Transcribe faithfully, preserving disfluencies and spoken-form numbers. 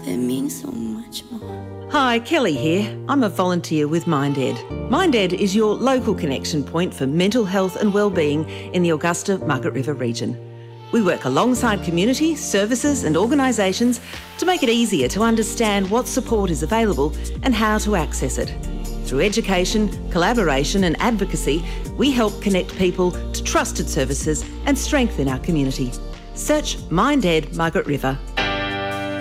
They mean so much more. Hi, Kelly here. I'm a volunteer with MindEd. MindEd is your local connection point for mental health and wellbeing in the Augusta Margaret River region. We work alongside community, services and organisations to make it easier to understand what support is available and how to access it. Through education, collaboration and advocacy, we help connect people to trusted services and strengthen our community. Search MindEd Margaret River